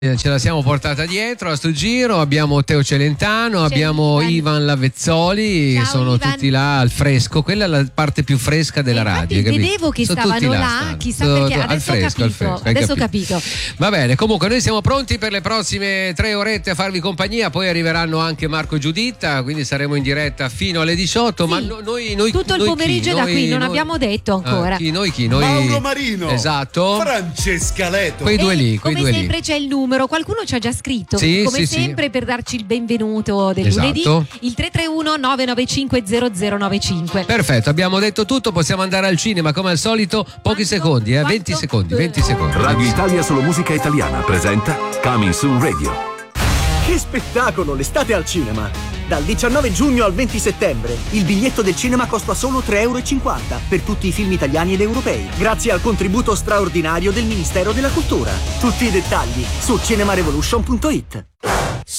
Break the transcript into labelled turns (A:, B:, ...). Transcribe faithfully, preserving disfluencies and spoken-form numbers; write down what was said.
A: Ce la siamo portata dietro a sto giro, abbiamo Teo Celentano,
B: C'è
A: abbiamo
B: Ivan,
A: Ivan Lavezzoli,
B: Ciao,
A: che sono
B: Ivan.
A: tutti là al fresco, quella è la parte più fresca della
B: Eh,
A: radio.
B: infatti
A: Capito?
B: vedevo che
A: Sono
B: stavano
A: tutti
B: là,
A: stanno.
B: chissà
A: Sono-
B: perché,
A: al
B: adesso ho
A: fresco, al
B: capito,
A: fresco, hai
B: adesso ho
A: capito.
B: capito.
A: Va bene, comunque noi siamo pronti per le prossime tre orette a farvi compagnia, poi arriveranno anche Marco e Giuditta, quindi saremo in diretta fino alle diciotto,
B: Sì,
A: ma no- noi, noi
B: tutto il
A: noi
B: pomeriggio
A: chi?
B: è da
A: Noi-
B: qui, non
A: noi-
B: abbiamo detto ancora.
A: Ah, chi? Noi chi? Noi...
C: Mauro Marino,
A: Esatto.
C: Francesca Leto.
A: Quei due
B: E
A: lì, quei
B: come
A: due lì.
B: sempre c'è il numero, qualcuno ci ha già scritto,
A: Sì,
B: come
A: sì, sì.
B: sempre per darci il benvenuto del
A: Esatto.
B: lunedì, il tre tre uno nove nove cinque zero zero nove cinque.
A: Perfetto, abbiamo detto tutto, possiamo andare al cinema come al solito, pochi
B: Quanto?
A: secondi, eh?
B: Quanto?
A: venti secondi, venti secondi.
D: Radio Italia Solo Musica Italiana presenta Coming Soon Radio.
E: Che spettacolo, l'estate al cinema! Dal diciannove giugno al venti settembre il biglietto del cinema costa solo tre e cinquanta euro per tutti i film italiani ed europei, grazie al contributo straordinario del Ministero della Cultura. Tutti i dettagli su cinema revolution punto it.